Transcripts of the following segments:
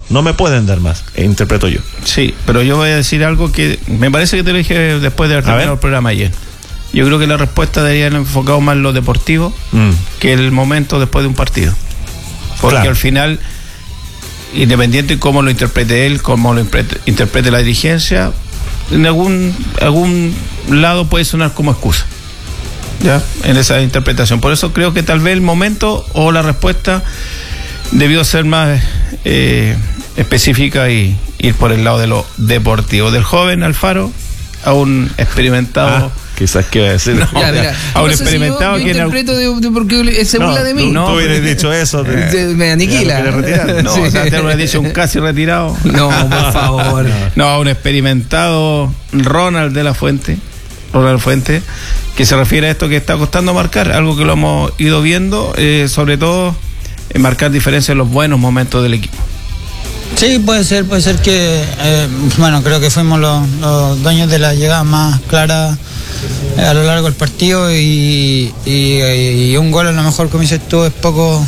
no me pueden dar más, interpreto yo. Sí, pero yo voy a decir algo que me parece que te lo dije después de haber terminado el programa ayer. Yo creo que la respuesta debería haber enfocado más en lo deportivo que el momento después de un partido. Porque al final, independiente de cómo lo interprete él, cómo lo interprete la dirigencia, en algún lado puede sonar como excusa, ¿ya? En esa interpretación. Por eso creo que tal vez el momento o la respuesta debió ser más específica y ir por el lado de lo deportivo. Del joven Alfaro a un experimentado... Quizás que iba a decir. A un experimentado que interpreto porque se burla de mí. No, tú hubieras dicho eso. Me aniquila. No, o sea, te hubieras dicho un casi retirado. No, por favor. No, a un experimentado Ronald Fuente, que se refiere a esto que está costando marcar, algo que lo hemos ido viendo, sobre todo marcar diferencias en los buenos momentos del equipo. Sí, puede ser que, creo que fuimos los dueños de la llegada más clara a lo largo del partido y un gol a lo mejor, como dices tú, es poco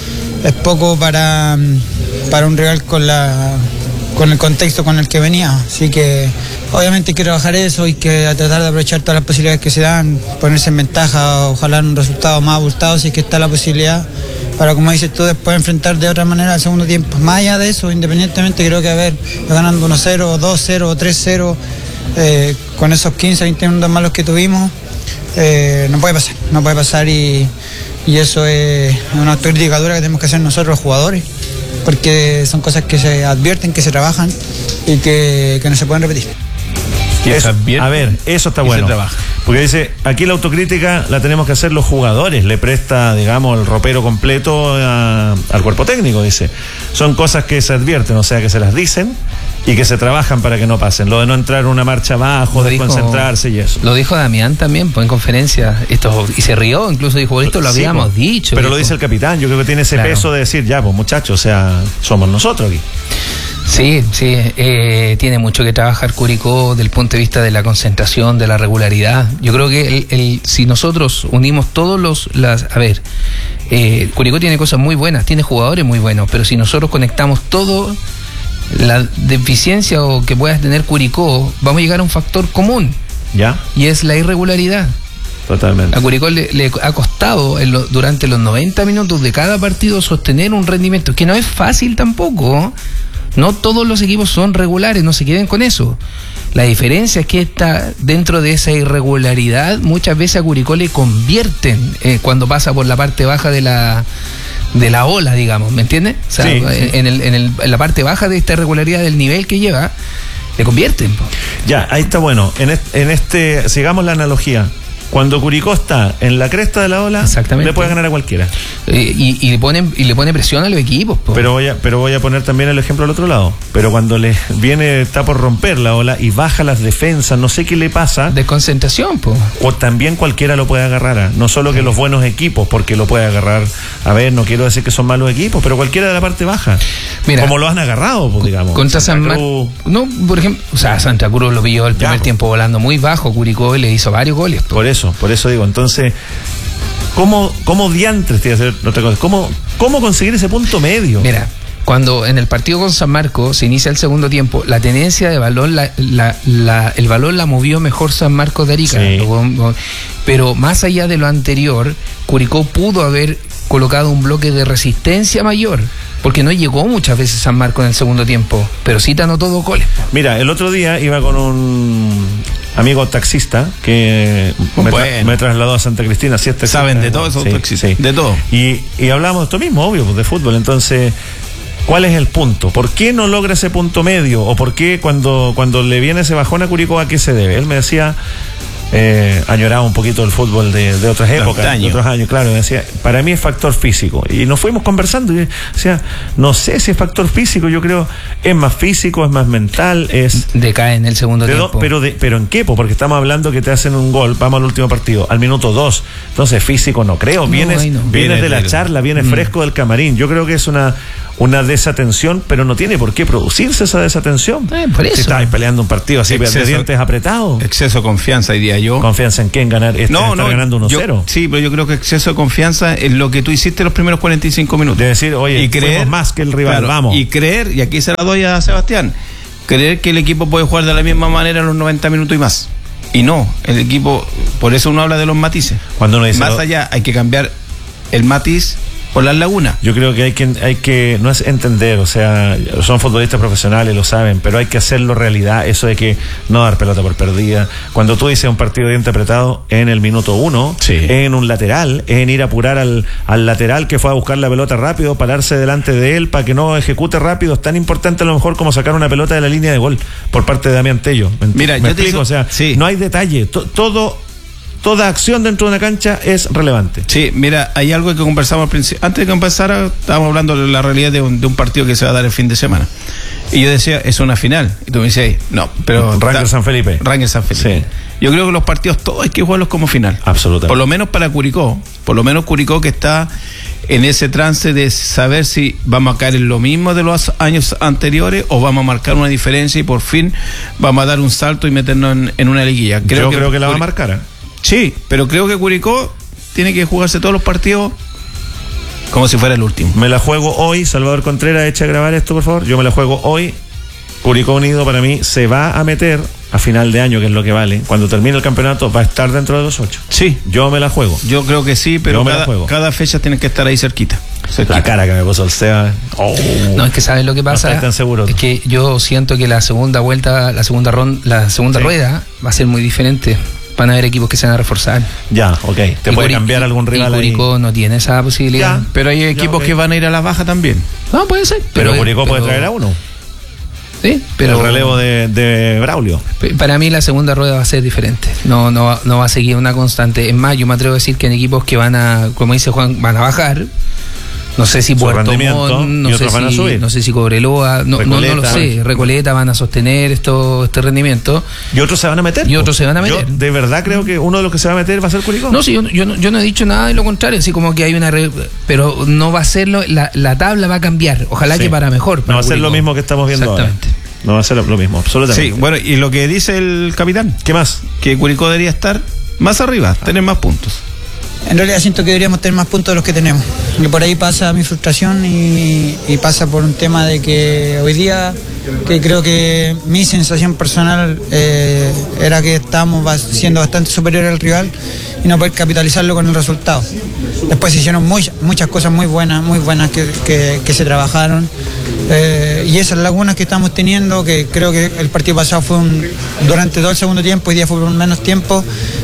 para un rival con el contexto con el que venía. Así que obviamente hay que trabajar eso, hay que tratar de aprovechar todas las posibilidades que se dan, ponerse en ventaja, ojalá un resultado más abultado si es que está la posibilidad, para, como dices tú, después enfrentar de otra manera el segundo tiempo. Más allá de eso, independientemente, creo que ganando 1-0, 2-0 o 3-0, con esos 15-20 minutos malos que tuvimos, no puede pasar y eso es una autocrítica dura que tenemos que hacer nosotros los jugadores, porque son cosas que se advierten, que se trabajan y que no se pueden repetir. Eso, a ver, eso está bueno. Porque dice, aquí la autocrítica la tenemos que hacer los jugadores, le presta, digamos, el ropero completo al cuerpo técnico, dice. Son cosas que se advierten, o sea, que se las dicen y que se trabajan para que no pasen. Lo de no entrar en una marcha abajo, desconcentrarse y eso. Lo dijo Damián también, pues, en conferencia, y se rió, incluso dijo, esto lo habíamos dicho. Pero lo dice el capitán, yo creo que tiene ese peso de decir, ya, pues muchachos, o sea, somos nosotros aquí. Sí, tiene mucho que trabajar Curicó del punto de vista de la concentración, de la regularidad. Yo creo que si nosotros unimos todos Curicó tiene cosas muy buenas, tiene jugadores muy buenos, pero si nosotros conectamos todo, la deficiencia o que puedas tener Curicó, vamos a llegar a un factor común. ¿Ya? Y es la irregularidad. Totalmente. A Curicó le ha costado durante los 90 minutos de cada partido sostener un rendimiento que no es fácil tampoco. No todos los equipos son regulares, no se queden con eso. La diferencia es que está dentro de esa irregularidad, muchas veces a Curicó le convierten cuando pasa por la parte baja de la ola, digamos, ¿me entiendes? O sea, en la parte baja de esta irregularidad del nivel que lleva, le convierten. Ya, ahí está bueno. Sigamos la analogía. Cuando Curicó está en la cresta de la ola, le puede ganar a cualquiera. Y le pone presión a los equipos. Pero voy a poner también el ejemplo al otro lado. Pero cuando está por romper la ola y baja las defensas, no sé qué le pasa. Desconcentración, o también cualquiera lo puede agarrar. No solo que los buenos equipos, porque lo puede agarrar. A ver, no quiero decir que son malos equipos, pero cualquiera de la parte baja. Mira, como lo han agarrado, digamos. Contra Santa Cruz. No, por ejemplo, Santa Cruz lo pilló el primer tiempo volando muy bajo. Curicó le hizo varios goles. Por eso digo, entonces, ¿cómo diantres tiene que hacer otra cosa? ¿Cómo conseguir ese punto medio? Mira, cuando en el partido con San Marcos se inicia el segundo tiempo, la tenencia de balón, el balón la movió mejor San Marcos de Arica. Sí. Pero más allá de lo anterior, Curicó pudo haber colocado un bloque de resistencia mayor, porque no llegó muchas veces San Marcos en el segundo tiempo, pero sí te anotó 2 goles. Mira, el otro día iba con un amigo taxista que me trasladó a Santa Cristina. Saben de todo esos taxistas. Sí. De todo. Y hablamos de esto mismo, obvio, de fútbol. Entonces, ¿cuál es el punto? ¿Por qué no logra ese punto medio? ¿O por qué cuando le viene ese bajón a Curicó, a qué se debe? Él me decía, añoraba un poquito el fútbol de otras épocas, de otros años, claro, me decía, para mí es factor físico, y nos fuimos conversando y decía, no sé si es factor físico, yo creo es más físico, es más mental, decae en el segundo tiempo, pero ¿en qué? Porque estamos hablando que te hacen un gol, vamos al último partido, al minuto 2, entonces físico no creo, vienes de la charla, vienes fresco del camarín, yo creo que es una desatención, pero no tiene por qué producirse esa desatención. Por eso. Si estabas peleando un partido así, de dientes apretados. Exceso de confianza hoy día diría yo. ¿Confianza en qué? En ganar. Estar ganando 1-0. Sí, pero yo creo que exceso de confianza en lo que tú hiciste los primeros 45 minutos. De decir, oye, y creer más que el rival, claro, vamos. Y creer, y aquí se la doy a Sebastián, creer que el equipo puede jugar de la misma manera en los 90 minutos y más. Y no, el equipo, por eso uno habla de los matices. Cuando uno dice más allá, hay que cambiar el matiz por las lagunas. Yo creo que hay que no es entender, o sea, son futbolistas profesionales, lo saben, pero hay que hacerlo realidad, eso de que no dar pelota por perdida. Cuando tú dices un partido bien interpretado en el minuto 1, sí, en un lateral, en ir a apurar al lateral que fue a buscar la pelota rápido, pararse delante de él para que no ejecute rápido, es tan importante a lo mejor como sacar una pelota de la línea de gol por parte de Damián Tello. Mira, me explico, o sea, sí, no hay detalle, toda acción dentro de una cancha es relevante. Sí, mira, hay algo que conversamos al principio. Antes de que empezara, estábamos hablando de la realidad de un partido que se va a dar el fin de semana. Y yo decía, es una final. Y tú me decías, no, pero... Rangers San Felipe. Sí. Yo creo que los partidos todos hay que jugarlos como final. Absolutamente. Por lo menos para Curicó. Por lo menos Curicó, que está en ese trance de saber si vamos a caer en lo mismo de los años anteriores o vamos a marcar una diferencia y por fin vamos a dar un salto y meternos en una liguilla. Creo que la va a marcar, Sí, pero creo que Curicó tiene que jugarse todos los partidos como si fuera el último. Me la juego hoy, Salvador Contreras, echa a grabar esto, por favor. Yo me la juego hoy. Curicó Unido para mí se va a meter a final de año, que es lo que vale. Cuando termine el campeonato va a estar dentro de los 8. Sí. Yo me la juego. Yo creo que sí, pero cada fecha tiene que estar ahí cerquita. La cara que me puso el Seba. No, es que ¿sabes lo que pasa? No estoy tan seguro. Es que yo siento que la segunda vuelta, la segunda rueda va a ser muy diferente. Van a haber equipos que se van a reforzar. Ya, ok. Te puede cambiar algún rival ahí. Curicó no tiene esa posibilidad. Ya, pero hay equipos que van a ir a la baja también. No, puede ser. Pero Curicó puede traer a uno. Sí, pero... El relevo de Braulio. Para mí la segunda rueda va a ser diferente. No va a seguir una constante. Es más, yo me atrevo a decir que en equipos que van a, como dice Juan, van a bajar. No sé si Puerto Montt, no sé si Cobreloa, no lo sé. Recoleta van a sostener este rendimiento. ¿Y otros se van a meter? Yo de verdad creo que uno de los que se va a meter va a ser Curicó. No, sí, yo no he dicho nada de lo contrario, así como que hay una... pero no va a serlo, la tabla va a cambiar, ojalá que para mejor. No va a ser lo mismo que estamos viendo ahora. No va a ser lo mismo, absolutamente. Sí, bueno, y lo que dice el capitán, ¿qué más? Que Curicó debería estar más arriba, tener más puntos. En realidad siento que deberíamos tener más puntos de los que tenemos. Y por ahí pasa mi frustración y pasa por un tema de que hoy día, que creo que mi sensación personal era que estábamos siendo bastante superiores al rival y no poder capitalizarlo con el resultado. Después se hicieron muchas cosas muy buenas que se trabajaron. Y esas lagunas que estamos teniendo, que creo que el partido pasado fue durante todo el segundo tiempo, hoy día fue por menos tiempo,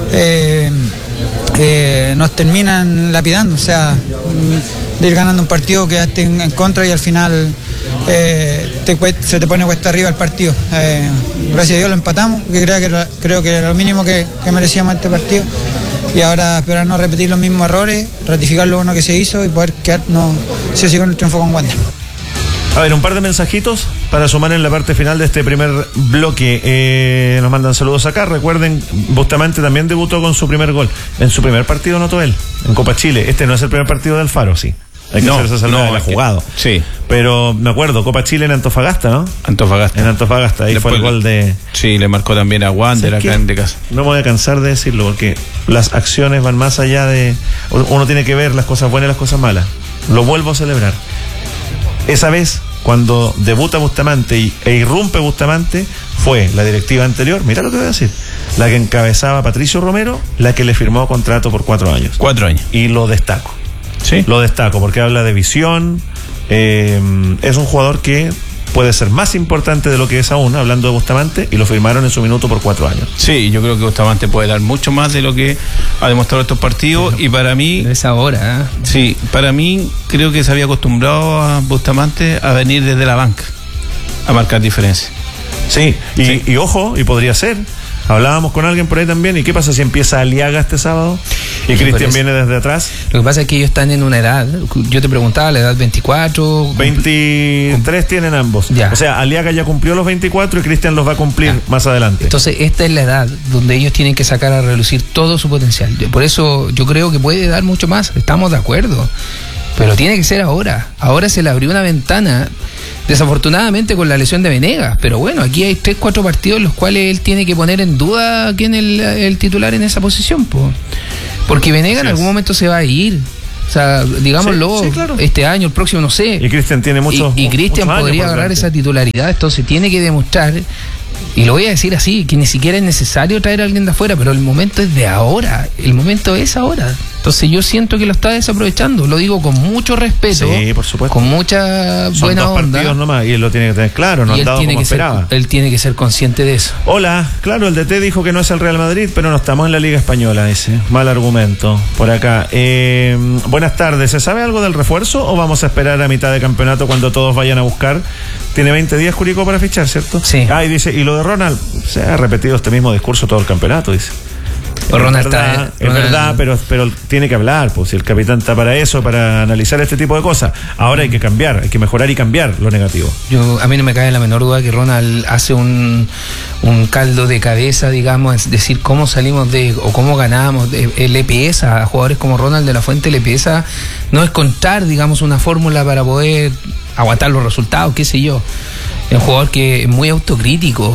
nos terminan lapidando, o sea, de ir ganando un partido, quedaste en contra y al final se te pone cuesta arriba el partido. Gracias a Dios lo empatamos, que creo que era lo mínimo que merecíamos este partido, y ahora esperar no repetir los mismos errores, ratificar lo bueno que se hizo y poder quedarnos con el triunfo con Wander. A ver, un par de mensajitos para sumar en la parte final de este primer bloque. Nos mandan saludos acá. Recuerden, Bustamante también debutó con su primer gol. En su primer partido anotó él, en Copa Chile. Este no es el primer partido del Alfaro, sí. Hay que hacer esa salvedad, él ha jugado. Sí. Pero me acuerdo, Copa Chile en Antofagasta, ¿no? En Antofagasta, ahí después fue el gol de... Sí, le marcó también a Wander acá en de casa. No me voy a cansar de decirlo, porque las acciones van más allá de... Uno tiene que ver las cosas buenas y las cosas malas. Lo vuelvo a celebrar. Esa vez, cuando debuta Bustamante e irrumpe Bustamante, fue la directiva anterior, mira lo que voy a decir, la que encabezaba Patricio Romero, la que le firmó contrato por 4 años. 4 años. Y lo destaco. Sí. Lo destaco porque habla de visión. Es un jugador que puede ser más importante de lo que es aún, hablando de Bustamante, y lo firmaron en su minuto por 4 años. Sí, yo creo que Bustamante puede dar mucho más de lo que ha demostrado estos partidos, y para mí... Es ahora, ¿eh? Sí, para mí creo que se había acostumbrado a Bustamante a venir desde la banca, a marcar diferencias. Sí, y ojo, y podría ser. Hablábamos con alguien por ahí también, ¿y qué pasa si empieza Aliaga este sábado y Cristian viene desde atrás? Lo que pasa es que ellos están en una edad, yo te preguntaba, la edad 24... 23 tienen ambos. Ya. O sea, Aliaga ya cumplió los 24 y Cristian los va a cumplir más adelante. Entonces, esta es la edad donde ellos tienen que sacar a relucir todo su potencial. Por eso yo creo que puede dar mucho más, estamos de acuerdo. Pero tiene que ser ahora. Ahora se le abrió una ventana desafortunadamente con la lesión de Venegas, pero bueno, aquí hay 3-4 partidos en los cuales él tiene que poner en duda quién es el titular en esa posición, porque Venegas en algún momento se va a ir. O sea, digámoslo, claro. Este año, el próximo, no sé. Y Cristian tiene muchos. Y Cristian podría agarrar esa titularidad, entonces tiene que demostrar, y lo voy a decir así, que ni siquiera es necesario traer a alguien de afuera, pero el momento es de ahora, el momento es ahora. Entonces yo siento que lo está desaprovechando, lo digo con mucho respeto, sí, por supuesto, con mucha buena onda. Son 2 partidos nomás, y él lo tiene que tener claro, no ha dado como esperaba. Él tiene que ser consciente de eso. Hola, claro, el DT dijo que no es el Real Madrid, pero no estamos en la Liga Española, dice. Mal argumento por acá. Buenas tardes, ¿se sabe algo del refuerzo o vamos a esperar a mitad de campeonato cuando todos vayan a buscar? Tiene 20 días Curicó para fichar, ¿cierto? Sí. Y dice, y lo de Ronald, se ha repetido este mismo discurso todo el campeonato, dice. Ronald es verdad, pero tiene que hablar, pues si el capitán está para eso, para analizar este tipo de cosas. Ahora hay que cambiar, hay que mejorar y cambiar lo negativo. A mí no me cabe la menor duda que Ronald hace un caldo de cabeza, digamos, es decir, cómo salimos o cómo ganamos. Le pesa a jugadores como Ronald de la Fuente, le pesa no encontrar, digamos, una fórmula para poder aguantar los resultados, qué sé yo. Es un jugador que es muy autocrítico.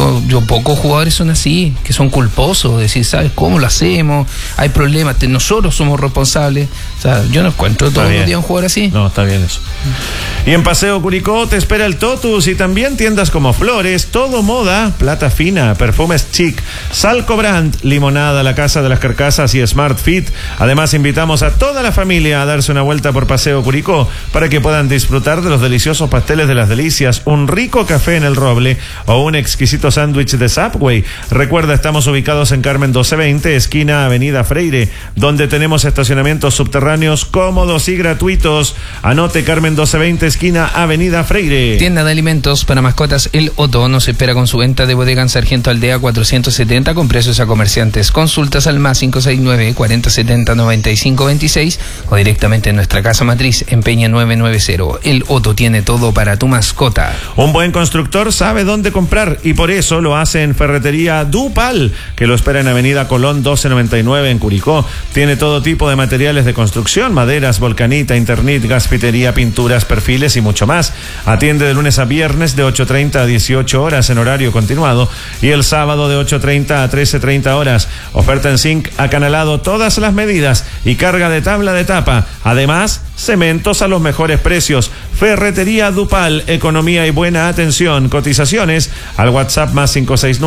Pocos jugadores son así, que son culposos, decir, ¿sabes cómo lo hacemos? Hay problemas, nosotros somos responsables. O sea, yo no encuentro todos los días un jugador así. No, está bien eso. Y en Paseo Curicó te espera el Totus y también tiendas como Flores, Todo Moda, Plata Fina, Perfumes Chic, Salco Brand, Limonada, La Casa de las Carcasas y Smart Fit. Además, invitamos a toda la familia a darse una vuelta por Paseo Curicó para que puedan disfrutar de los deliciosos pasteles de las delicias, un rico café en el Roble o un exquisito sándwich de Subway. Recuerda, estamos ubicados en Carmen 1220, esquina Avenida Freire, donde tenemos estacionamientos subterráneos cómodos y gratuitos. Anote, Carmen 1220, esquina Avenida Freire. Tienda de alimentos para mascotas El Otto nos espera con su venta de bodega en Sargento Aldea 470 con precios a comerciantes. Consultas al más 569-4070-9526 o directamente en nuestra casa matriz en Peña 990. El Otto tiene todo para tu mascota. Un buen constructor sabe dónde comprar y por eso lo hace en Ferretería Dupal, que lo espera en Avenida Colón 1299 en Curicó. Tiene todo tipo de materiales de construcción, maderas, volcanita, Internet, gasfitería, pinturas, perfiles y mucho más. Atiende de lunes a viernes de 8:30 a 18 horas en horario continuado y el sábado de 8:30 a 13:30 horas. Oferta en zinc acanalado, todas las medidas y carga de tabla de tapa. Además, cementos a los mejores precios. Ferretería Dupal, economía y buena atención. Cotizaciones al WhatsApp más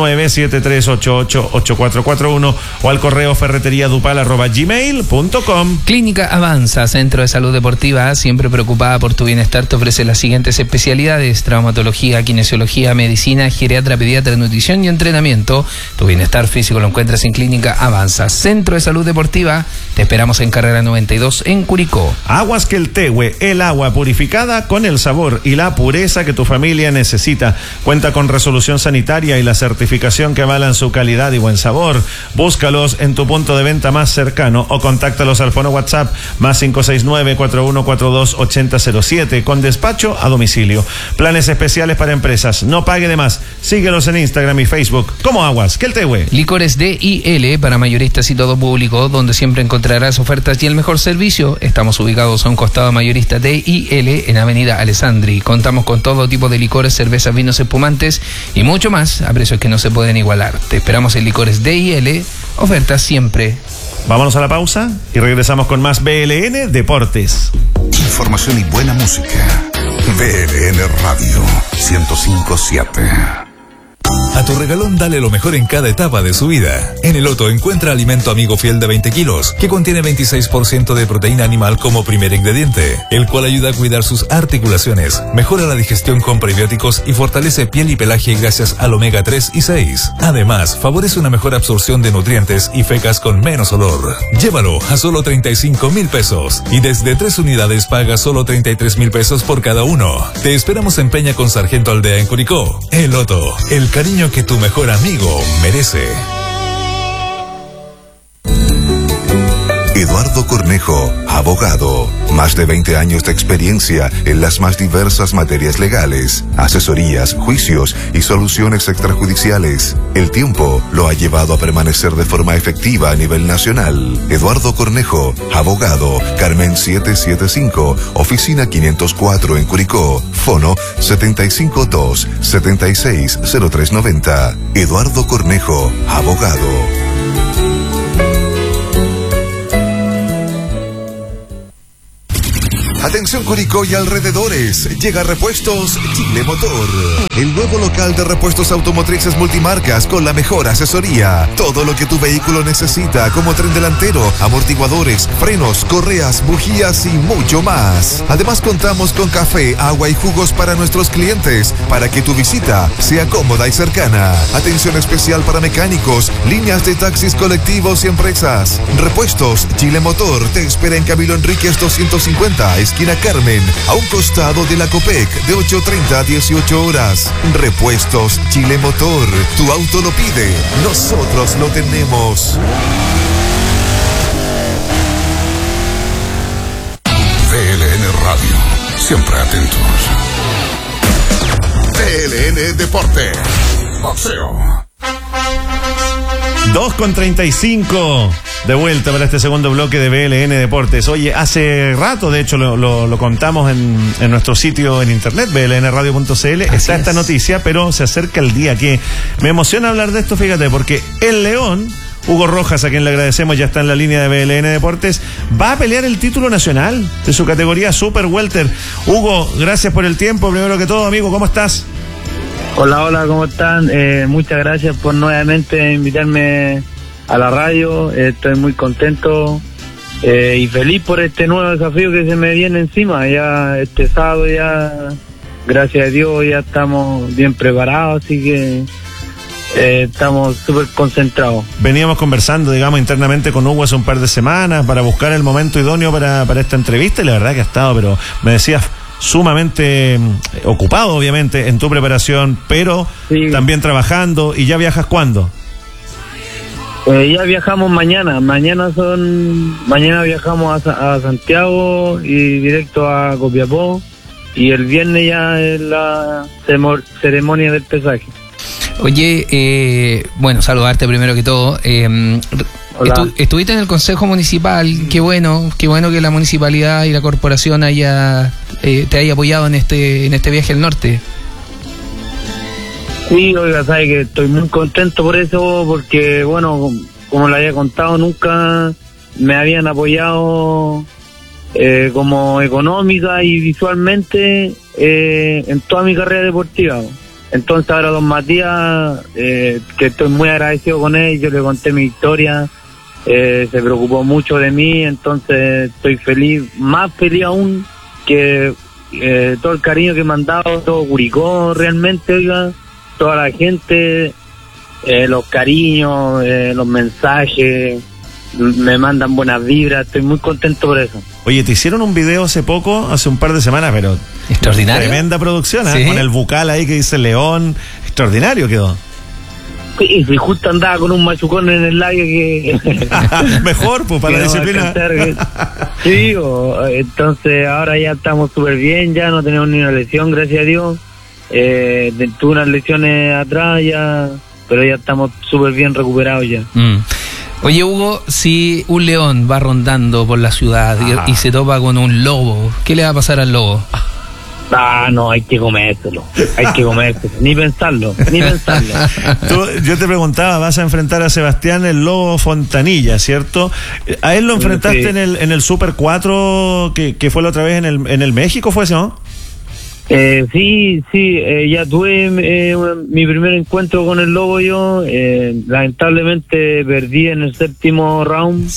569-7388-8441 o al correo ferreteriadupal@gmail.com. Clínica Avanza, Centro de Salud Deportiva, siempre preocupada por tu bienestar, te ofrece las siguientes especialidades: traumatología, kinesiología, medicina, geriatra, pediatra, nutrición y entrenamiento. Tu bienestar físico lo encuentras en Clínica Avanza, Centro de Salud Deportiva. Te esperamos en Carrera 92 en Curicó. Aguas Queltehue, el agua purificada con el sabor y la pureza que tu familia necesita. Cuenta con resolución sanitaria y la certificación que avalan su calidad y buen sabor. Búscalos en tu punto de venta más cercano o contáctalos al fono WhatsApp más 569-4142-8007 con despacho a domicilio. Planes especiales para empresas. No pague de más. Síguelos en Instagram y Facebook como Aguas Queltehue. Licores DIL para mayoristas y todo público, donde siempre encontrarás ofertas y el mejor servicio. Estamos ubicados a un costado mayorista DIL en Avenida Alessandri. Contamos con todo tipo de licores, cervezas, vinos espumantes y mucho más a precios que no se pueden igualar. Te esperamos en Licores DIL, ofertas siempre. Vámonos a la pausa y regresamos con más BLN Deportes. Información y buena música. BLN Radio 105.7. A tu regalón dale lo mejor en cada etapa de su vida. En el Otto encuentra alimento amigo fiel de 20 kilos, que contiene 26% de proteína animal como primer ingrediente, el cual ayuda a cuidar sus articulaciones, mejora la digestión con prebióticos y fortalece piel y pelaje gracias al omega 3 y 6. Además, favorece una mejor absorción de nutrientes y fecas con menos olor. Llévalo a solo 35,000 pesos y desde 3 unidades paga solo 33,000 pesos por cada uno. Te esperamos en Peña con Sargento Aldea en Curicó. El Otto, el cariño que tu mejor amigo merece. Eduardo Eduardo Cornejo, abogado. Más de 20 años de experiencia en las más diversas materias legales, asesorías, juicios y soluciones extrajudiciales. El tiempo lo ha llevado a permanecer de forma efectiva a nivel nacional. Eduardo Cornejo, abogado, Carmen 775, oficina 504 en Curicó, fono 752-760390. Eduardo Cornejo, abogado. Atención Curicó y alrededores, llega Repuestos Chile Motor, el nuevo local de repuestos automotrices multimarcas con la mejor asesoría. Todo lo que tu vehículo necesita, como tren delantero, amortiguadores, frenos, correas, bujías y mucho más. Además contamos con café, agua y jugos para nuestros clientes, para que tu visita sea cómoda y cercana. Atención especial para mecánicos, líneas de taxis colectivos y empresas. Repuestos Chile Motor te espera en Camilo Enríquez 250, esquina Carmen, a un costado de la Copec, de 8:30 a 18 horas. Repuestos Chile Motor, tu auto lo pide, nosotros lo tenemos. VLN Radio, siempre atentos. VLN Deporte, boxeo. 2:35 de vuelta para este segundo bloque de BLN Deportes. Oye, hace rato, de hecho, lo contamos en nuestro sitio en internet, blnradio.cl, está esta noticia, pero se acerca el día que me emociona hablar de esto, fíjate, porque el León, Hugo Rojas, a quien le agradecemos, ya está en la línea de BLN Deportes, va a pelear el título nacional de su categoría Super Welter. Hugo, gracias por el tiempo, primero que todo, amigo, ¿cómo estás? Hola, ¿cómo están? Muchas gracias por nuevamente invitarme a la radio. Estoy muy contento y feliz por este nuevo desafío que se me viene encima. Ya este sábado, ya gracias a Dios, ya estamos bien preparados, así que estamos súper concentrados. Veníamos conversando, digamos, internamente con Hugo hace un par de semanas para buscar el momento idóneo para esta entrevista, y la verdad que ha estado, pero me decías, sumamente ocupado, obviamente, en tu preparación, pero sí, también trabajando. ¿Y ya viajas cuándo? Ya viajamos mañana viajamos a Santiago y directo a Copiapó, y el viernes ya es la ceremonia del pesaje. Oye, bueno, saludarte primero que todo. Estuviste en el Consejo Municipal, qué bueno que la municipalidad y la corporación te haya apoyado en este viaje al norte. Sí, oiga, sabe que estoy muy contento por eso, porque bueno, como le había contado, nunca me habían apoyado como económica y visualmente en toda mi carrera deportiva. Entonces ahora don Matías, que estoy muy agradecido con él, yo le conté mi historia, se preocupó mucho de mí, entonces estoy feliz, más feliz aún que todo el cariño que me han dado, todo Curicó realmente, oiga, toda la gente, los cariños, los mensajes, me mandan buenas vibras, estoy muy contento por eso. Oye, te hicieron un video hace un par de semanas, pero extraordinario, tremenda producción, ¿sí? Con el bucal ahí que dice León, extraordinario quedó. Sí, justo andaba con un machucón en el labio que mejor, pues, para la disciplina. Sí, entonces ahora ya estamos súper bien, ya no tenemos ni una lesión, gracias a Dios. Tuve unas lesiones atrás ya, pero ya estamos súper bien recuperados ya. Oye, Hugo, si un león va rondando por la ciudad y se topa con un lobo, ¿qué le va a pasar al lobo? No, hay que comérselo, ni pensarlo. Yo te preguntaba, vas a enfrentar a Sebastián el Lobo Fontanilla, ¿cierto? A él lo enfrentaste, sí, en el Super 4 que fue la otra vez en el México, ¿fue eso, no? Sí, ya tuve mi primer encuentro con el Lobo yo, lamentablemente perdí en el séptimo round.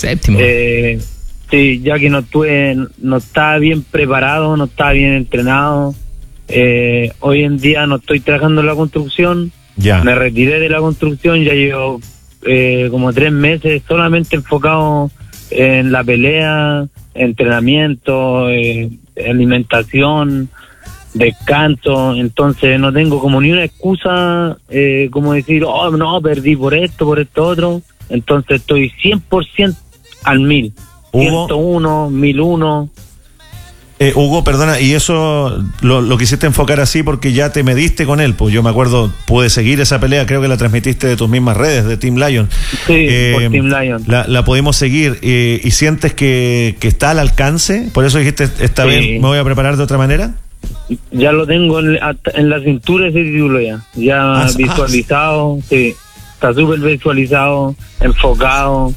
Sí, ya que no estaba bien preparado, no estaba bien entrenado. Hoy en día no estoy trabajando en la construcción, me retiré de la construcción, ya llevo como 3 meses solamente enfocado en la pelea, entrenamiento, alimentación, descanso. Entonces no tengo como ni una excusa como decir, no, perdí por esto otro. Entonces estoy 100% al 1000. Hugo, 101, 1001. Hugo, perdona, y eso lo quisiste enfocar así porque ya te mediste con él, pues yo me acuerdo, pude seguir esa pelea, creo que la transmitiste de tus mismas redes, de Team Lion. Sí, por Team Lion. La pudimos seguir, y sientes que está al alcance, por eso dijiste, esta vez me voy a preparar de otra manera. Ya lo tengo en la cintura ese título ya visualizado, sí, está súper visualizado, enfocado.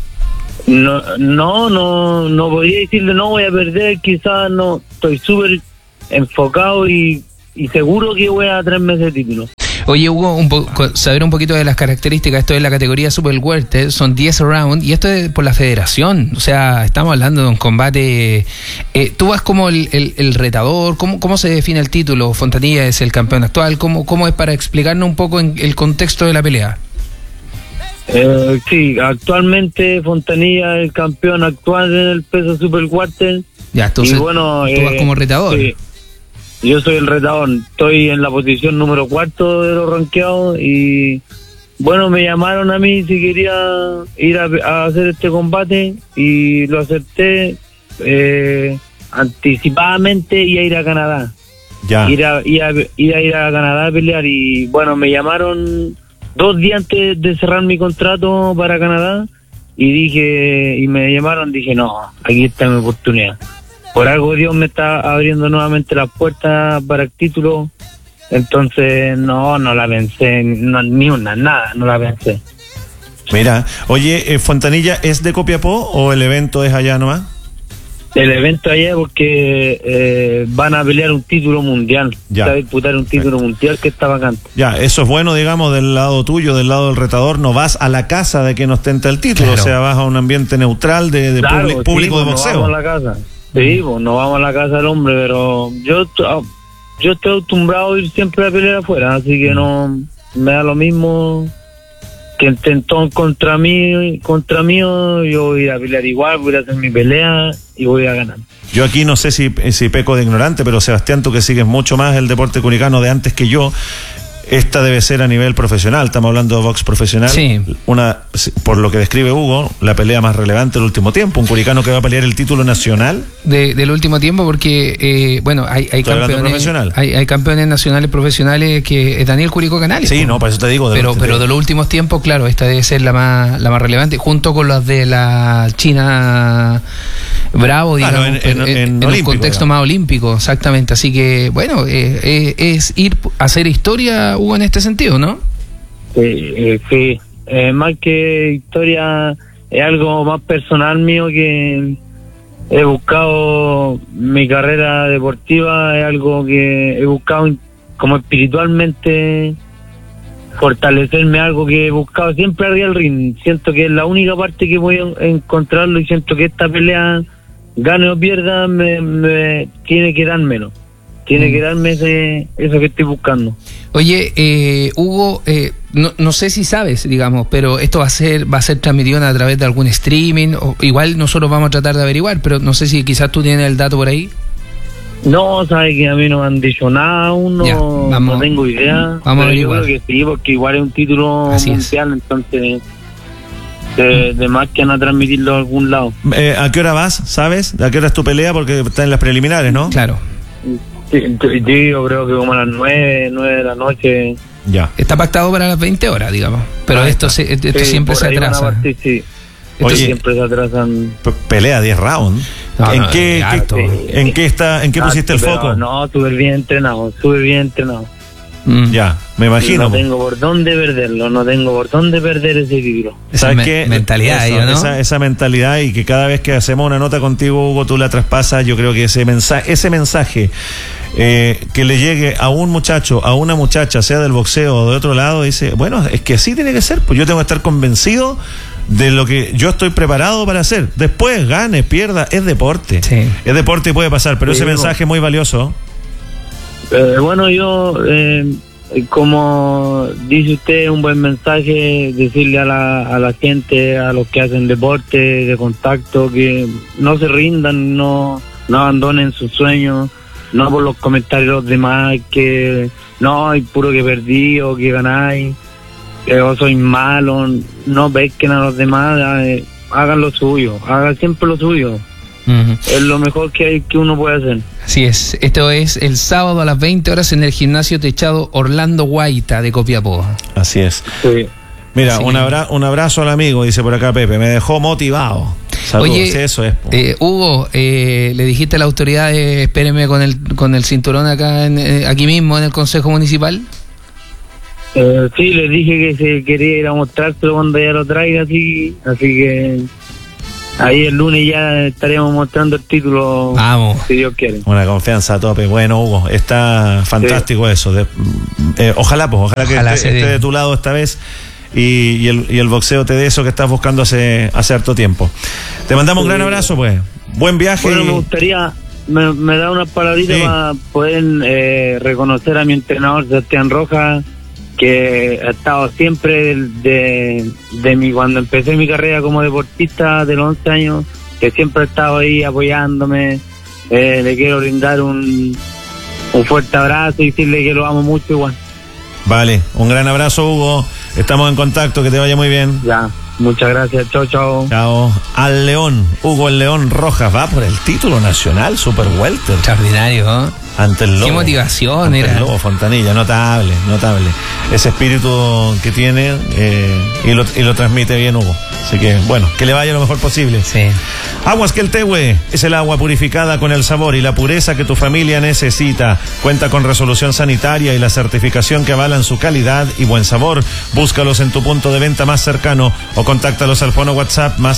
No podría decirle no voy a perder, quizás no, estoy súper enfocado y seguro que voy a traerme ese título. Oye, Hugo, saber un poquito de las características. Esto es la categoría Super Welter, son 10 rounds, y esto es por la federación. O sea, estamos hablando de un combate. Tú vas como el retador. ¿Cómo se define el título? Fontanilla es el campeón actual. ¿Cómo es para explicarnos un poco en el contexto de la pelea? Sí, actualmente Fontanilla es el campeón actual en el peso Super Welter. Ya, entonces, tú vas como retador. Sí. Yo soy el retador, estoy en la posición número 4 de los rankeados y bueno, me llamaron a mí si quería ir a hacer este combate y lo acepté anticipadamente y a ir a Canadá. Ya. Ir a Canadá a pelear y bueno, me llamaron 2 días antes de cerrar mi contrato para Canadá y me llamaron, dije no, aquí está mi oportunidad. Por algo Dios me está abriendo nuevamente las puertas para el título, entonces no la pensé, nada, no la pensé. Mira, oye, ¿Fontanilla es de Copiapó o el evento es allá nomás? El evento allá porque van a pelear un título mundial, se va a disputar un título mundial que está vacante. Ya, eso es bueno, digamos, del lado tuyo, del lado del retador, no vas a la casa de quien ostenta el título, claro. O sea, vas a un ambiente neutral de claro, público de boxeo. No vamos a la casa. Sí, pues no vamos a la casa del hombre, pero yo estoy acostumbrado a ir siempre a pelear afuera, así que no me da lo mismo que intentó contra mí, yo voy a pelear igual, voy a hacer mi pelea y voy a ganar. Yo aquí no sé si peco de ignorante, pero Sebastián, tú que sigues mucho más el deporte curicano de antes que yo, esta debe ser a nivel profesional, estamos hablando de box profesional. Sí. Por lo que describe Hugo, la pelea más relevante del último tiempo, un curicano que va a pelear el título nacional. Del último tiempo, porque, hay campeones, hay campeones nacionales profesionales que es Daniel Curicó Canales. Sí, por eso te digo. Pero de los últimos tiempos, claro, esta debe ser la más relevante, junto con las de la China Bravo, digamos, en un contexto más olímpico, exactamente. Así que, bueno, es ir a hacer historia, Hugo, en este sentido, ¿no? Sí. Más que historia, es algo más personal mío que he buscado mi carrera deportiva, es algo que he buscado como espiritualmente fortalecerme, algo que he buscado siempre arriba del ring. Siento que es la única parte que voy a encontrarlo y siento que esta pelea, gane o pierda, me tiene que dármelo. Tiene que darme eso que estoy buscando. Oye, Hugo, no sé si sabes, digamos, pero esto va a ser transmitido a través de algún streaming, o igual nosotros vamos a tratar de averiguar, pero no sé si quizás tú tienes el dato por ahí. No, sabes que a mí no me han dicho nada aún, no tengo idea. Vamos a averiguar. Yo creo que sí, porque igual es un título mundial, entonces de más que van a transmitirlo a algún lado. ¿A qué hora vas? ¿Sabes? ¿A qué hora es tu pelea? Porque está en las preliminares, ¿no? Claro. Sí, yo creo que como a las 9 de la noche. Ya. Está pactado para las 20 horas, digamos. Pero esto siempre se atrasa. Oye, siempre se atrasan. Pelea 10 rounds. ¿En qué pusiste el foco? No, estuve bien entrenado. Ya, me imagino. No tengo por dónde perderlo, no tengo por dónde perder ese título. ¿Sabes qué? Mentalidad, eso, ¿no? Esa mentalidad, y que cada vez que hacemos una nota contigo, Hugo, tú la traspasas. Yo creo que ese mensaje que le llegue a un muchacho, a una muchacha, sea del boxeo o de otro lado, dice, bueno, es que así tiene que ser, pues yo tengo que estar convencido de lo que yo estoy preparado para hacer. Después, gane, pierda, es deporte. Sí. Es deporte y puede pasar, pero ese mensaje es muy valioso. Bueno, yo, como dice usted, un buen mensaje, decirle a la gente, a los que hacen deporte de contacto, que no se rindan, no abandonen sus sueños, no por los comentarios de los demás, que no, hay puro que perdí o que ganáis, que yo soy malo, no pesquen a los demás, hagan lo suyo, hagan siempre lo suyo. Es lo mejor que uno puede hacer. Así es. Esto es el sábado a las 20 horas en el gimnasio techado Orlando Guaita de Copiapó. Así es. Sí. Mira, un abrazo al amigo, dice por acá Pepe, me dejó motivado. Saludos. Oye, sí, eso es. Hugo, le dijiste a la autoridad, espéreme con el cinturón acá aquí mismo en el Consejo Municipal. Sí, les dije que se quería ir a mostrárselo cuando ya lo traiga, así que ahí el lunes ya estaremos mostrando el título. Vamos. Si Dios quiere. Una confianza a tope. Bueno, Hugo, está fantástico eso. Ojalá que esté de tu lado esta vez y el boxeo te dé eso que estás buscando hace harto tiempo. Te mandamos un gran abrazo, pues. Buen viaje. Bueno, me gustaría, me da unas palabritas para poder reconocer a mi entrenador, Sebastián Rojas, que ha estado siempre de mi cuando empecé mi carrera como deportista de los 11 años, que siempre ha estado ahí apoyándome. Le quiero brindar un fuerte abrazo y decirle que lo amo mucho igual. Vale, un gran abrazo, Hugo. Estamos en contacto, que te vaya muy bien. Ya, muchas gracias. Chao. Chao. Al León, Hugo el León Rojas va por el título nacional Super Welter. Extraordinario, ¿no? Ante el Lobo. Qué motivación ante era. El Lobo Fontanilla, notable. Ese espíritu que tiene y lo transmite bien Hugo. Así que, bueno, que le vaya lo mejor posible. Sí. Aguas Queltehue es el agua purificada con el sabor y la pureza que tu familia necesita. Cuenta con resolución sanitaria y la certificación que avalan su calidad y buen sabor. Búscalos en tu punto de venta más cercano o contáctalos al fono WhatsApp más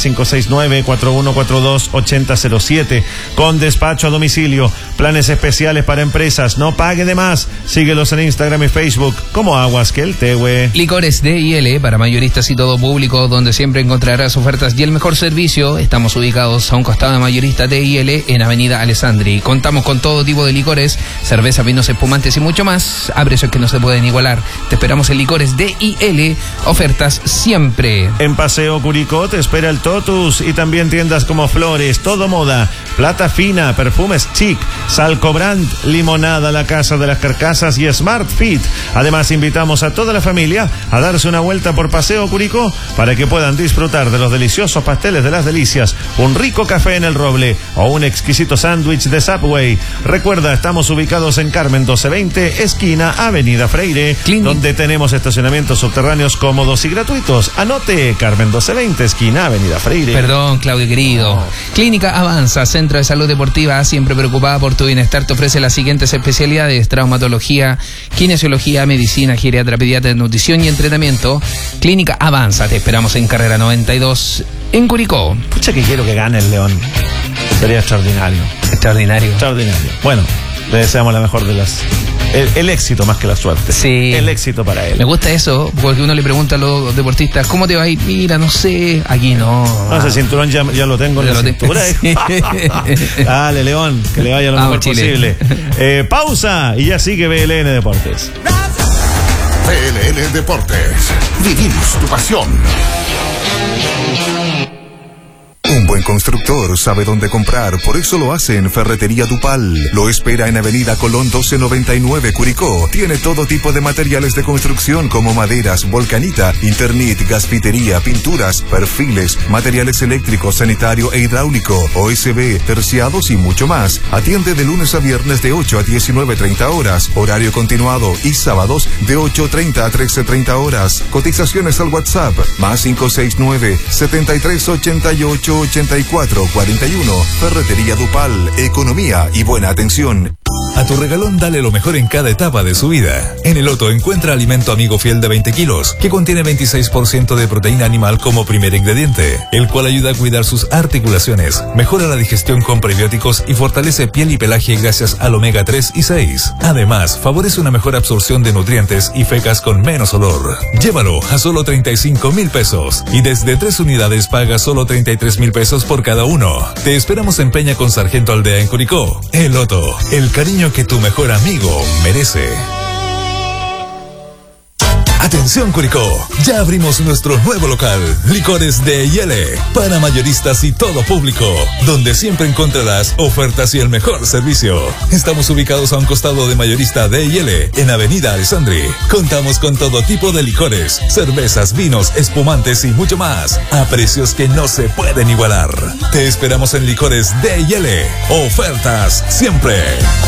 569-4142-8007. Con despacho a domicilio, planes especiales para empresas. No pague de más. Síguelos en Instagram y Facebook como Aguas Queltehue. Licores D&L para mayoristas y todo público, donde siempre encontrarás ofertas y el mejor servicio. Estamos ubicados a un costado de mayorista D&L en Avenida Alessandri. Contamos con todo tipo de licores, cerveza, vinos espumantes y mucho más a precios que no se pueden igualar. Te esperamos en Licores D&L, ofertas siempre. En Paseo Curicó te espera el Totus y también tiendas como Flores, Todo Moda, Plata Fina, Perfumes Chic, Salcobrand, Limonada, La Casa de las Carcasas y Smart Fit. Además, invitamos a toda la familia a darse una vuelta por Paseo Curicó para que puedan disfrutar de los deliciosos pasteles de las delicias, un rico café en el Roble o un exquisito sándwich de Subway. Recuerda, estamos ubicados en Carmen 1220, esquina Avenida Freire, donde tenemos estacionamientos subterráneos cómodos y gratuitos. Anote, Carmen 1220, esquina Avenida Freire. Perdón, Claudio querido. Clínica Avanza, centro de salud deportiva, siempre preocupada por tu bienestar, te ofrece las siguientes especialidades: traumatología, kinesiología, medicina, geriatra, pediatra, nutrición y entrenamiento. Clínica Avanza, te esperamos en carrera 92 en Curicó. Pucha que quiero que gane el León. Sería extraordinario. Extraordinario. Bueno, le deseamos la mejor de las... El éxito más que la suerte. Sí. El éxito para él. Me gusta eso, porque uno le pregunta a los deportistas, ¿cómo te va a ir? Mira, no sé, aquí no. No, ese cinturón ya lo tengo en la cintura. Dale, León, que le vaya lo mejor posible. Pausa y ya sigue BLN Deportes. BLN Deportes. Vivimos tu pasión. Un buen constructor sabe dónde comprar, por eso lo hace en Ferretería Dupal. Lo espera en Avenida Colón 1299, Curicó. Tiene todo tipo de materiales de construcción como maderas, volcanita, Internet, gasfitería, pinturas, perfiles, materiales eléctricos, sanitario e hidráulico, OSB, terciados y mucho más. Atiende de lunes a viernes de 8 a 19:30 horas, horario continuado, y sábados de 8:30 a 13:30 horas. Cotizaciones al WhatsApp más 569-7388-8441. Ferretería Dupal, economía y buena atención. A tu regalón dale lo mejor en cada etapa de su vida. En el Loto encuentra alimento amigo fiel de 20 kilos, que contiene 26% de proteína animal como primer ingrediente, el cual ayuda a cuidar sus articulaciones, mejora la digestión con prebióticos y fortalece piel y pelaje gracias al omega 3 y 6. Además, favorece una mejor absorción de nutrientes y fecas con menos olor. Llévalo a solo 35,000 pesos y desde 3 unidades paga solo 33,000 pesos por cada uno. Te esperamos en Peña con Sargento Aldea en Curicó. El Loto, el cariño que tu mejor amigo merece. Atención Curicó, ya abrimos nuestro nuevo local, Licores D&L, para mayoristas y todo público, donde siempre encontrarás ofertas y el mejor servicio. Estamos ubicados a un costado de mayorista D&L, en Avenida Alessandri. Contamos con todo tipo de licores, cervezas, vinos, espumantes y mucho más, a precios que no se pueden igualar. Te esperamos en Licores D&L. Ofertas siempre.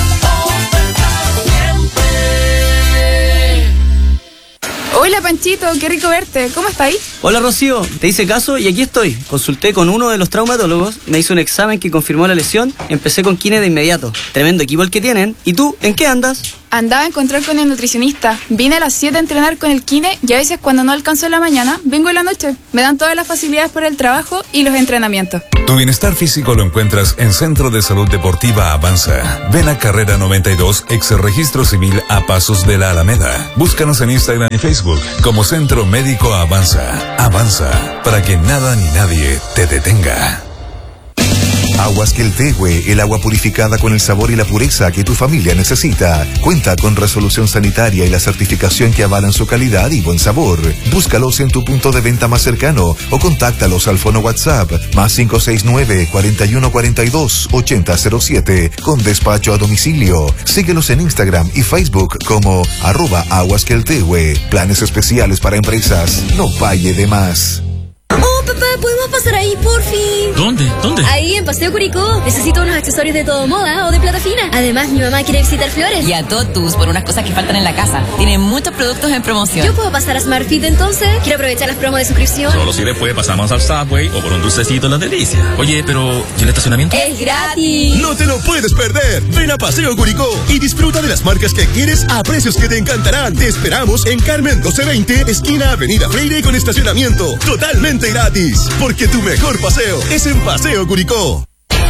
Hola Panchito, qué rico verte. ¿Cómo estáis? Hola Rocío, te hice caso y aquí estoy. Consulté con uno de los traumatólogos, me hizo un examen que confirmó la lesión, empecé con kine de inmediato. Tremendo equipo el que tienen. ¿Y tú, en qué andas? Andaba a encontrar con el nutricionista. Vine a las 7 a entrenar con el kine y a veces cuando no alcanzo en la mañana, vengo en la noche. Me dan todas las facilidades por el trabajo y los entrenamientos. Tu bienestar físico lo encuentras en Centro de Salud Deportiva Avanza. Ven a Carrera 92, ex Registro Civil a pasos de la Alameda. Búscanos en Instagram y Facebook como Centro Médico Avanza. Avanza, para que nada ni nadie te detenga. Aguas Queltehue, el agua purificada con el sabor y la pureza que tu familia necesita. Cuenta con resolución sanitaria y la certificación que avalan su calidad y buen sabor. Búscalos en tu punto de venta más cercano o contáctalos al fono WhatsApp +569 4142 8007 con despacho a domicilio. Síguelos en Instagram y Facebook como @aguasqueltehue. Planes especiales para empresas. No pague de más. Oh, papá, ¿podemos pasar ahí, por fin? ¿Dónde? Ahí, en Paseo Curicó. Necesito unos accesorios de todo moda o de plata fina. Además, mi mamá quiere visitar Flores. Y a Totus por unas cosas que faltan en la casa. Tienen muchos productos en promoción. ¿Yo puedo pasar a SmartFit entonces? Quiero aprovechar las promos de suscripción. Solo si después pasamos al Subway o por un dulcecito en la delicia. Oye, pero ¿y el estacionamiento? ¡Es gratis! ¡No te lo puedes perder! Ven a Paseo Curicó y disfruta de las marcas que quieres a precios que te encantarán. Te esperamos en Carmen 1220, esquina Avenida Freire con estacionamiento totalmente gratis. Porque tu mejor paseo es en Paseo Curicó.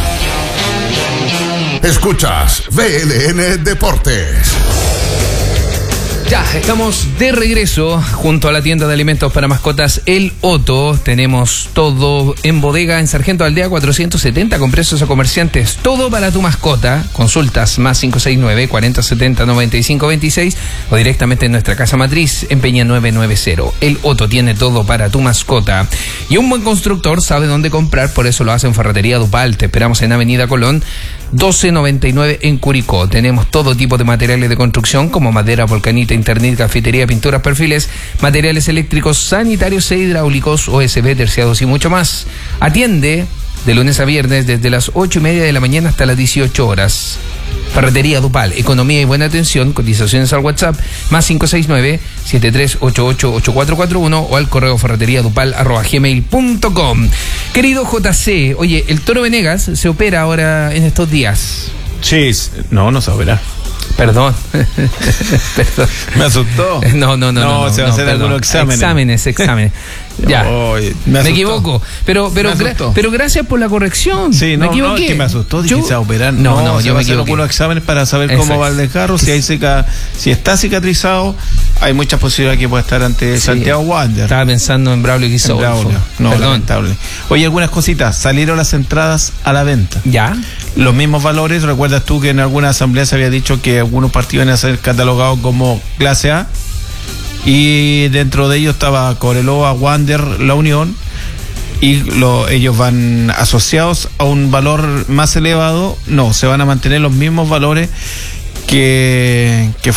Escuchas VLN Deportes. Ya, estamos de regreso junto a la tienda de alimentos para mascotas El Otto. Tenemos todo en bodega en Sargento Aldea 470 con precios a comerciantes. Todo para tu mascota. Consultas +569 4070 9526 o directamente en nuestra casa matriz en Peña 990. El Otto tiene todo para tu mascota. Y un buen constructor sabe dónde comprar, por eso lo hace en Ferretería Dupal. Te esperamos en Avenida Colón 1299 en Curicó. Tenemos todo tipo de materiales de construcción como madera, volcanita, internet, cafetería, pinturas, perfiles, materiales eléctricos, sanitarios e hidráulicos, OSB, terciados y mucho más. Atiende de lunes a viernes desde las 8:30 de la mañana hasta las 18 horas. Ferretería Dupal, economía y buena atención. Cotizaciones al WhatsApp +569 73888441 o al correo ferreteriadupal@gmail.com. Querido JC, oye, el Toro Venegas se opera ahora en estos días. Sí, no se opera. Perdón. Me asustó. No, se va a hacer algunos exámenes. Exámenes. Ya. Me equivoco. Pero gracias por la corrección. Sí, me equivoqué. No, que me asustó. Dije, se va a operar. Yo me equivoqué. hacer algunos exámenes para saber cómo va el desgarro, si está cicatrizado. Hay muchas posibilidades que pueda estar ante Santiago Wander. Estaba pensando en Braulio Guizou. No, lamentable. Oye, algunas cositas. Salieron las entradas a la venta. Ya. Los mismos valores. ¿Recuerdas tú que en alguna asamblea se había dicho que algunos partidos iban a ser catalogados como clase A? Y dentro de ellos estaba Cobreloa, Wander, La Unión. Y ellos van asociados a un valor más elevado. No, se van a mantener los mismos valores que se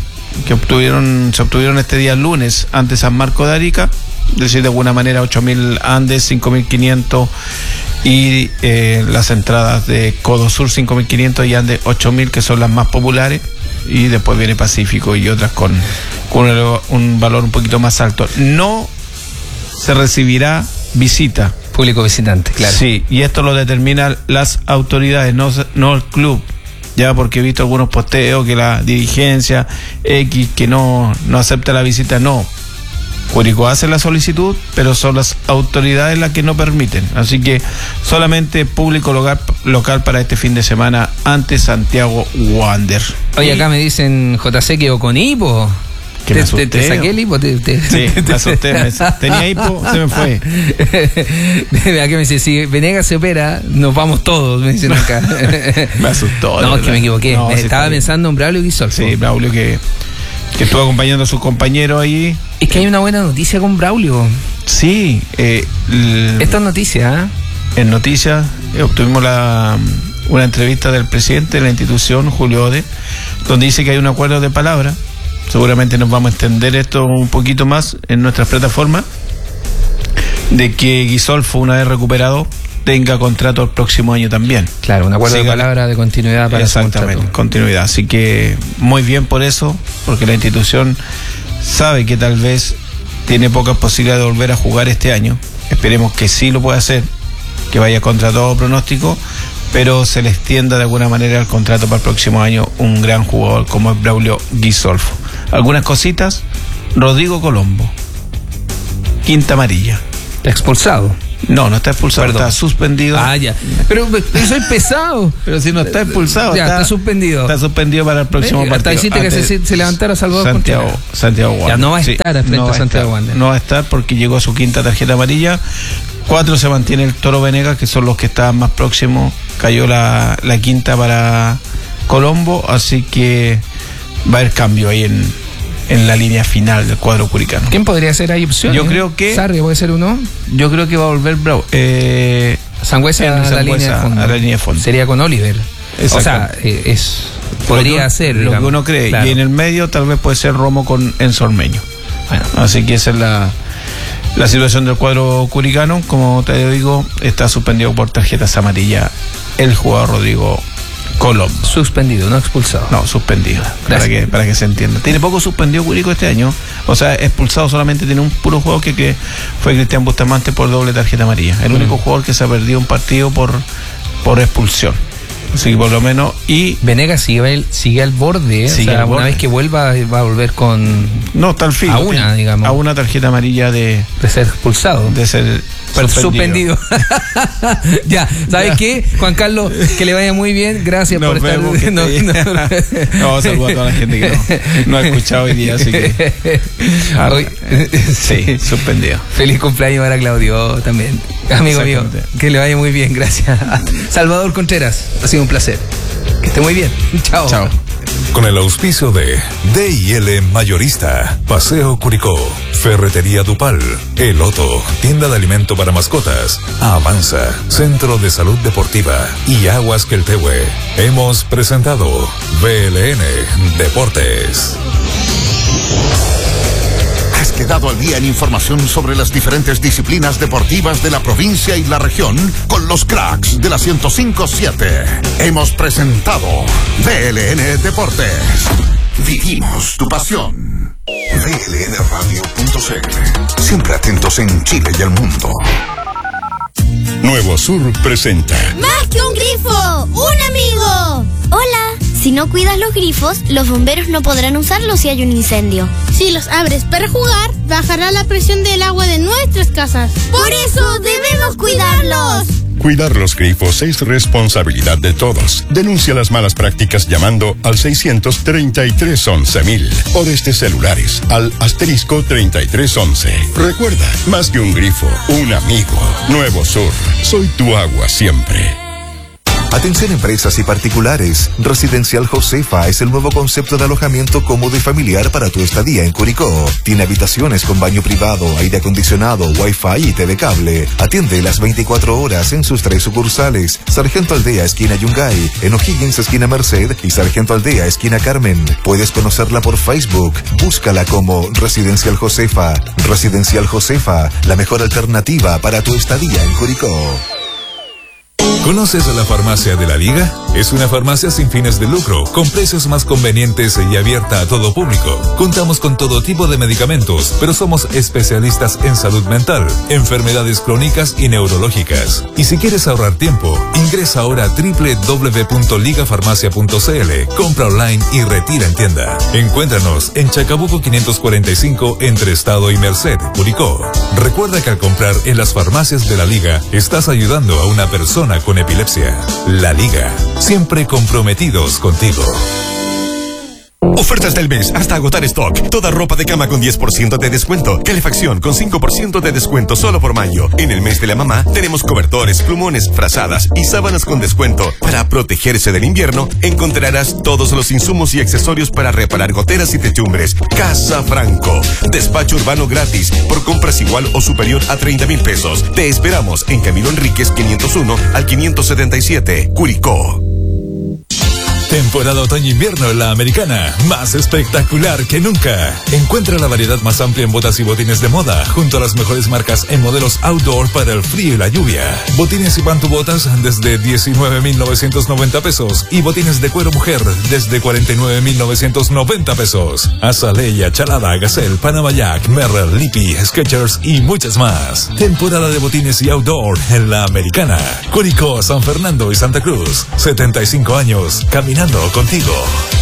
obtuvieron este día lunes ante San Marco de Arica, es decir, de alguna manera 8.000 Andes, 5.500 y las entradas de Codo Sur 5.500 y Andes 8.000, que son las más populares, y después viene Pacífico y otras con un valor un poquito más alto. No se recibirá visita. Público visitante, claro. Sí, y esto lo determinan las autoridades, no el club. Ya, porque he visto algunos posteos que la dirigencia X que no acepta la visita. No, Curicó hace la solicitud, pero son las autoridades las que no permiten. Así que solamente público local para este fin de semana ante Santiago Wander. Oye, acá me dicen JC que con hipo. ¿Te saqué el hipo? Sí, me asusté. Tenía hipo, se me fue. Aquí me dice, si Venegas se opera, nos vamos todos, me dicen acá. Me asustó. No, es que me equivoqué. Estaba pensando en Braulio Guizou. Sí, Braulio que que estuvo acompañando a sus compañeros ahí. Es que hay una buena noticia con Braulio. Sí. Esta es noticia, En noticias obtuvimos una entrevista del presidente de la institución, Julio Ode, donde dice que hay un acuerdo de palabra. Seguramente nos vamos a extender esto un poquito más en nuestras plataformas, de que Guisolfo, una vez recuperado, tenga contrato el próximo año también. Claro, un acuerdo de palabra de continuidad para ese contrato. Exactamente, continuidad. Así que muy bien por eso, porque la institución sabe que tal vez tiene pocas posibilidades de volver a jugar este año. Esperemos que sí lo pueda hacer, que vaya contra todo pronóstico, pero se le extienda de alguna manera el contrato para el próximo año un gran jugador como es Braulio Guisolfo. Algunas cositas. Rodrigo Colombo, quinta amarilla. ¿Está expulsado? No está expulsado, Perdón. Está suspendido. Ya. Pero soy pesado. Pero si no está expulsado, ya, está suspendido. Está suspendido para el próximo partido. Hasta hiciste que se levantara Salvador Santiago Wander. Ya no va a estar frente a Santiago Wander. No va a estar porque llegó a su quinta tarjeta amarilla. 4 se mantiene el Toro Venegas, que son los que estaban más próximos. Cayó la quinta para Colombo, así que va a haber cambio ahí en la línea final del cuadro curicano. ¿Quién podría ser ahí opción? Yo creo que Sarri puede ser uno. Yo creo que va a volver Sangüesa a la línea de fondo. Sería con Oliver. O sea, podría ser lo que uno cree. Claro. Y en el medio tal vez puede ser Romo con Enzo Ormeño. Bueno, así que esa es la situación del cuadro curicano. Como te digo, está suspendido por tarjetas amarillas el jugador Rodrigo Colombo. Suspendido, no expulsado. No, suspendido. Para que se entienda. Tiene poco suspendido Curicó este año. O sea, expulsado solamente tiene un puro juego que fue Cristian Bustamante por doble tarjeta amarilla. El único jugador que se ha perdido un partido por expulsión. Así que por lo menos. Y Venegas sigue al borde. Una vez que vuelva va a volver con. No, está al fin. A una tarjeta amarilla de ser expulsado. De ser suspendido. Ya, ¿sabes qué? Juan Carlos, que le vaya muy bien. Gracias por estar. Saludos a toda la gente que no ha escuchado hoy día, así que. Sí, suspendido. Feliz cumpleaños para Claudio también. Amigo mío, que le vaya muy bien. Gracias. Salvador Contreras, ha sido un placer. Que esté muy bien. Chao. Chao. Con el auspicio de D&L Mayorista, Paseo Curicó, Ferretería Dupal, El Otto, Tienda de Alimento para Mascotas, Avanza, Centro de Salud Deportiva y Aguas Queltehue. Hemos presentado VLN Deportes. Has quedado al día en información sobre las diferentes disciplinas deportivas de la provincia y la región con los cracks de la 105.7. Hemos presentado VLN Deportes. Vivimos tu pasión. VLNradio.cl. Siempre atentos en Chile y el mundo. Nuevo Sur presenta ¡Más que un grifo! ¡Un amigo! Hola. Si no cuidas los grifos, los bomberos no podrán usarlos si hay un incendio. Si los abres para jugar, bajará la presión del agua de nuestras casas. ¡Por eso debemos cuidarlos! Cuidar los grifos es responsabilidad de todos. Denuncia las malas prácticas llamando al 633-11.000 o desde celulares al *3311. Recuerda, más que un grifo, un amigo. Nuevo Sur, soy tu agua siempre. Atención empresas y particulares. Residencial Josefa es el nuevo concepto de alojamiento cómodo y familiar para tu estadía en Curicó. Tiene habitaciones con baño privado, aire acondicionado, wifi y TV cable. Atiende las 24 horas en sus 3 sucursales. Sargento Aldea, esquina Yungay, en O'Higgins, esquina Merced y Sargento Aldea, esquina Carmen. Puedes conocerla por Facebook. Búscala como Residencial Josefa. Residencial Josefa, la mejor alternativa para tu estadía en Curicó. ¿Conoces a la Farmacia de la Liga? Es una farmacia sin fines de lucro, con precios más convenientes y abierta a todo público. Contamos con todo tipo de medicamentos, pero somos especialistas en salud mental, enfermedades crónicas y neurológicas. Y si quieres ahorrar tiempo, ingresa ahora a www.ligafarmacia.cl, compra online y retira en tienda. Encuéntranos en Chacabuco 545 entre Estado y Merced, Curicó. Recuerda que al comprar en las farmacias de la Liga, estás ayudando a una persona con epilepsia. La Liga, siempre comprometidos contigo. Ofertas del mes hasta agotar stock. Toda ropa de cama con 10% de descuento. Calefacción con 5% de descuento solo por mayo. En el mes de la mamá tenemos cobertores, plumones, frazadas y sábanas con descuento. Para protegerse del invierno encontrarás todos los insumos y accesorios para reparar goteras y techumbres. Casa Franco. Despacho urbano gratis por compras igual o superior a 30,000 pesos. Te esperamos en Camilo Enríquez 501 al 577, Curicó. Temporada otoño-invierno en la Americana, más espectacular que nunca. Encuentra la variedad más amplia en botas y botines de moda, junto a las mejores marcas en modelos outdoor para el frío y la lluvia. Botines y pantubotas desde 19,990 pesos y botines de cuero mujer desde 49,990 pesos. Azalea, Chalada, Gazelle, Panama Jack, Merrell, Lippy, Skechers y muchas más. Temporada de botines y outdoor en la Americana. Curicó, San Fernando y Santa Cruz. 75 años, caminando contigo.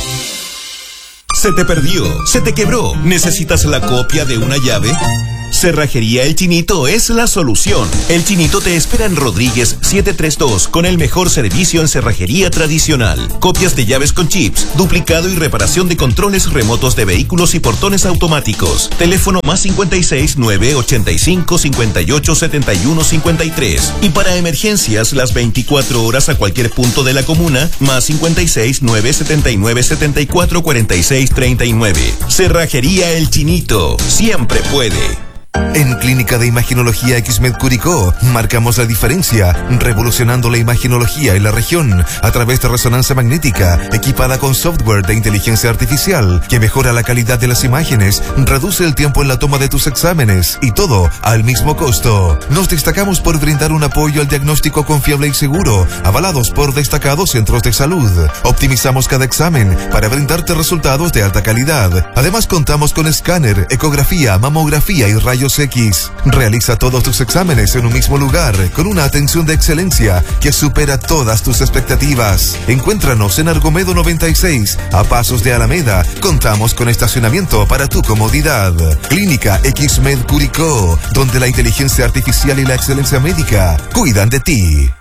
¿Se te perdió? ¿Se te quebró? ¿Necesitas la copia de una llave? Cerrajería El Chinito es la solución. El Chinito te espera en Rodríguez 732 con el mejor servicio en cerrajería tradicional. Copias de llaves con chips, duplicado y reparación de controles remotos de vehículos y portones automáticos. Teléfono más 56 985 58 71 53. Y para emergencias las 24 horas a cualquier punto de la comuna, más 56 979 74 46 39. Cerrajería El Chinito. Siempre puede. En Clínica de Imaginología Xmed Curicó marcamos la diferencia, revolucionando la imaginología en la región a través de resonancia magnética equipada con software de inteligencia artificial que mejora la calidad de las imágenes, reduce el tiempo en la toma de tus exámenes y todo al mismo costo. Nos destacamos por brindar un apoyo al diagnóstico confiable y seguro, avalados por destacados centros de salud. Optimizamos cada examen para brindarte resultados de alta calidad. Además contamos con escáner, ecografía, mamografía y rayos X. Realiza todos tus exámenes en un mismo lugar con una atención de excelencia que supera todas tus expectativas. Encuéntranos en Argomedo 96, a pasos de Alameda. Contamos con estacionamiento para tu comodidad. Clínica Xmed Curicó, donde la inteligencia artificial y la excelencia médica cuidan de ti.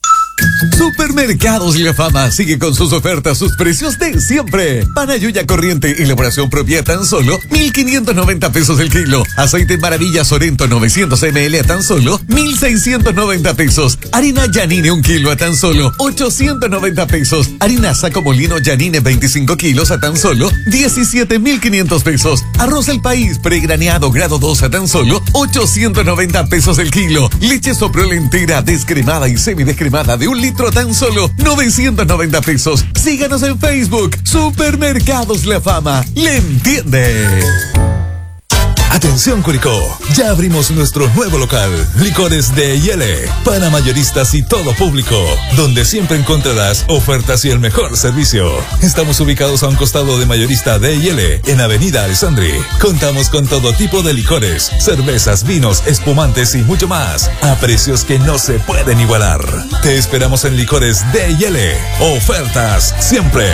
Supermercados La Fama sigue con sus ofertas, sus precios de siempre. Panayuya corriente, elaboración propia, tan solo 1,590 pesos el kilo. Aceite Maravilla Sorento 900 ml a tan solo 1,690 pesos. Harina Yanine 1 kilo a tan solo 890 pesos. Harina Saco Molino Yanine 25 kilos a tan solo 17,500 pesos. Arroz El País pregraneado grado 2 a tan solo 890 pesos el kilo. Leche Soprole entera, descremada y semidescremada de 1 litro a tan solo 990 pesos. Síganos en Facebook. Supermercados La Fama. ¡Le entiende! Atención Curicó, ya abrimos nuestro nuevo local, Licores de Yele, para mayoristas y todo público, donde siempre encontrarás ofertas y el mejor servicio. Estamos ubicados a un costado de Mayorista de Yele, en Avenida Alessandri. Contamos con todo tipo de licores, cervezas, vinos, espumantes y mucho más, a precios que no se pueden igualar. Te esperamos en Licores de Yele. Ofertas siempre.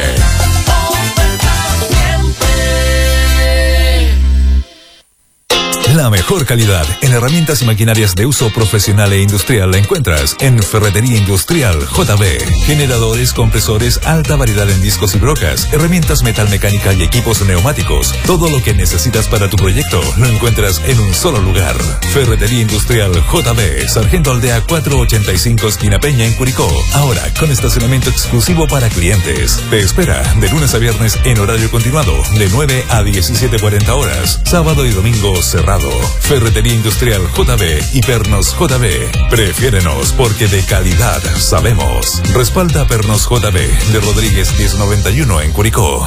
La mejor calidad en herramientas y maquinarias de uso profesional e industrial la encuentras en Ferretería Industrial JB. Generadores, compresores, alta variedad en discos y brocas, herramientas metalmecánica y equipos neumáticos. Todo lo que necesitas para tu proyecto lo encuentras en un solo lugar. Ferretería Industrial JB, Sargento Aldea 485 esquina Peña en Curicó. Ahora con estacionamiento exclusivo para clientes. Te espera de lunes a viernes en horario continuado de 9 a 17:40 horas. Sábado y domingo cerrado. Ferretería Industrial JB y Pernos JB. Prefiérenos porque de calidad sabemos. Respalda Pernos JB de Rodríguez 1091 en Curicó.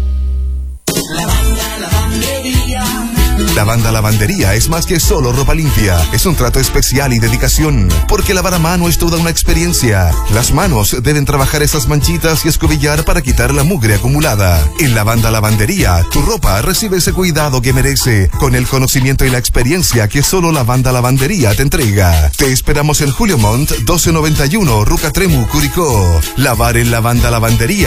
Lavanda Lavandería es más que solo ropa limpia. Es un trato especial y dedicación, porque lavar a mano es toda una experiencia. Las manos deben trabajar esas manchitas y escobillar para quitar la mugre acumulada. En Lavanda Lavandería, tu ropa recibe ese cuidado que merece, con el conocimiento y la experiencia que solo Lavanda Lavandería te entrega. Te esperamos en Julio Montt 1291, Ruca Tremu, Curicó. Lavar en Lavanda Lavandería